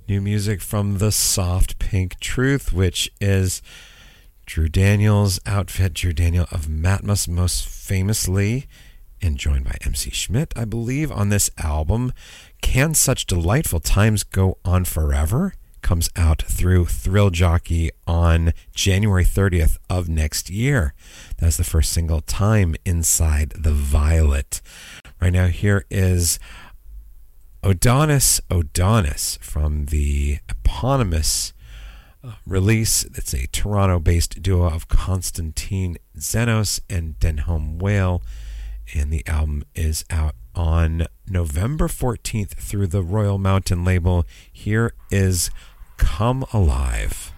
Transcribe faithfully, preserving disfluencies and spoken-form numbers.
New music from the Soft Pink Truth, which is Drew Daniels' outfit. Drew Daniel of Matmos, most famously, and joined by M C Schmidt, I believe, on this album. Can Such Delightful Times Go On Forever? Comes out through Thrill Jockey on January thirtieth of next year. That's the first single, Time Inside the Violet. Right now, here is Odonis Odonis from the eponymous uh, release. It's a Toronto-based duo of Constantine Xenos and Denholm Whale, and the album is out on November fourteenth through the Royal Mountain label. Here is Come Alive.